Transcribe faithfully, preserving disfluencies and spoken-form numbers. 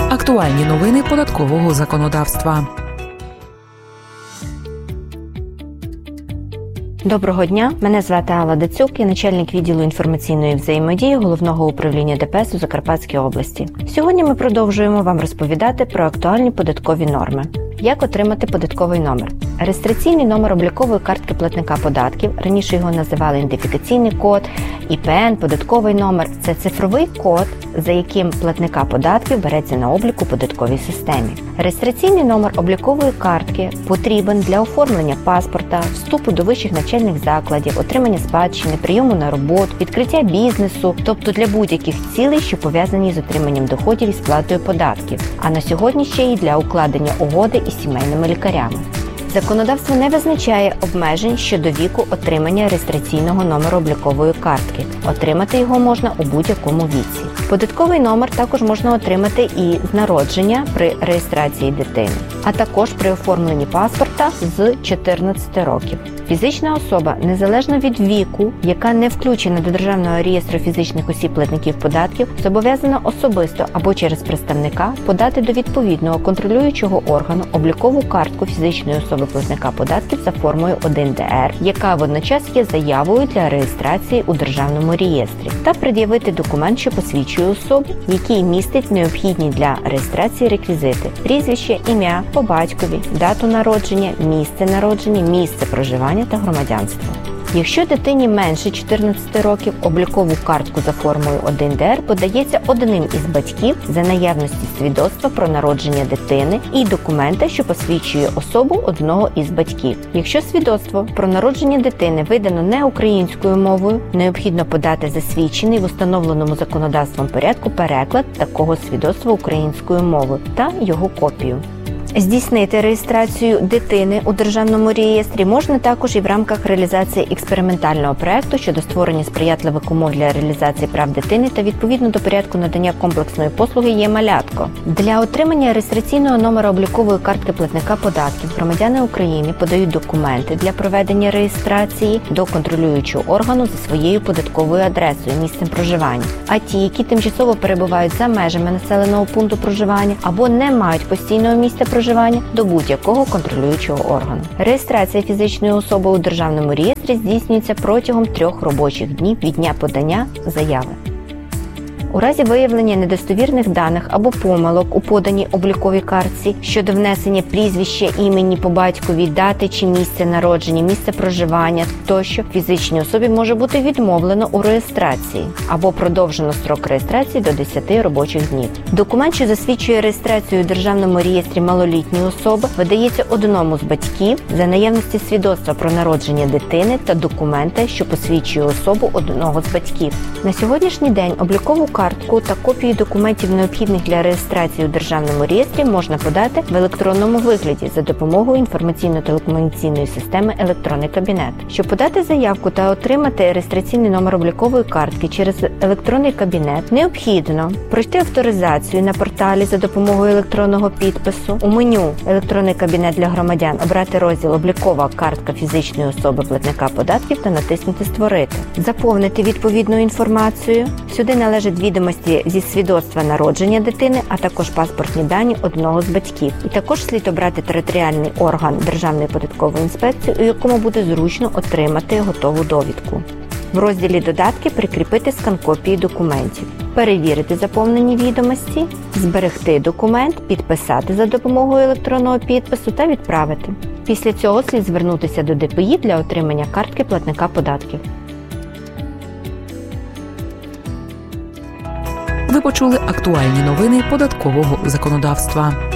Актуальні новини податкового законодавства. Доброго дня, мене звати Алла Дацюк, я начальник відділу інформаційної взаємодії Головного управління ДПС у Закарпатській області. Сьогодні ми продовжуємо вам розповідати про актуальні податкові норми. Як отримати податковий номер? Реєстраційний номер облікової картки платника податків, раніше його називали ідентифікаційний код, І П Н, податковий номер – це цифровий код, за яким платника податків береться на облік у податковій системі. Реєстраційний номер облікової картки потрібен для оформлення паспорта, вступу до вищих навчальних закладів, отримання спадщини, прийому на роботу, відкриття бізнесу, тобто для будь-яких цілей, що пов'язані з отриманням доходів і сплатою податків, а на сьогодні ще й для укладення угоди із сімейними лікарями. Законодавство не визначає обмежень щодо віку отримання реєстраційного номеру облікової картки. Отримати його можна у будь-якому віці. Податковий номер також можна отримати і з народження при реєстрації дитини, а також при оформленні паспорта з чотирнадцяти років. Фізична особа, незалежно від віку, яка не включена до Державного реєстру фізичних осіб платників податків, зобов'язана особисто або через представника подати до відповідного контролюючого органу облікову картку фізичної особи платника податків за формою один Д Р, яка водночас є заявою для реєстрації у Державному реєстрі, та пред'явити документ, що посвідчує особу, який містить необхідні для реєстрації реквізити: прізвище, ім'я, по батькові, дату народження, місце народження, місце проживання та громадянство. Якщо дитині менше чотирнадцяти років, облікову картку за формою один Д Р подається одним із батьків за наявності свідоцтва про народження дитини і документа, що посвідчує особу одного із батьків. Якщо свідоцтво про народження дитини видано не українською мовою, необхідно подати засвідчений в установленому законодавством порядку переклад такого свідоцтва українською мовою та його копію. Здійснити реєстрацію дитини у Державному реєстрі можна також і в рамках реалізації експериментального проекту щодо створення сприятливих умов для реалізації прав дитини та відповідно до порядку надання комплексної послуги «Є-малятко». Для отримання реєстраційного номера облікової картки платника податків громадяни України подають документи для проведення реєстрації до контролюючого органу за своєю податковою адресою, місцем проживання. А ті, які тимчасово перебувають за межами населеного пункту проживання або не мають постійного місця проживання, до будь-якого контролюючого органу. Реєстрація фізичної особи у Державному реєстрі здійснюється протягом трьох робочих днів від дня подання заяви. У разі виявлення недостовірних даних або помилок у поданій обліковій картці щодо внесення прізвища, імені по батькові, дати чи місця народження, місце проживання тощо, фізичній особі може бути відмовлено у реєстрації або продовжено строк реєстрації до десяти робочих днів. Документ, що засвідчує реєстрацію у Державному реєстрі малолітньої особи, видається одному з батьків за наявності свідоцтва про народження дитини та документа, що посвідчує особу одного з батьків. На сьогоднішній день облікову картку Картку та копії документів, необхідних для реєстрації у Державному реєстрі, можна подати в електронному вигляді за допомогою інформаційно-телекомунікаційної системи «Електронний кабінет». Щоб подати заявку та отримати реєстраційний номер облікової картки через електронний кабінет, необхідно пройти авторизацію на порталі за допомогою електронного підпису, у меню «Електронний кабінет для громадян» обрати розділ «Облікова картка фізичної особи платника податків» та натиснути «Створити». Заповнити відповідну інформацію. Сюди належать відомості зі свідоцтва народження дитини, а також паспортні дані одного з батьків. І також слід обрати територіальний орган Державної податкової інспекції, у якому буде зручно отримати готову довідку. В розділі «Додатки» прикріпити скан копії документів. Перевірити заповнені відомості, зберегти документ, підписати за допомогою електронного підпису та відправити. Після цього слід звернутися до Д П І для отримання картки платника податків. Ви почули актуальні новини податкового законодавства.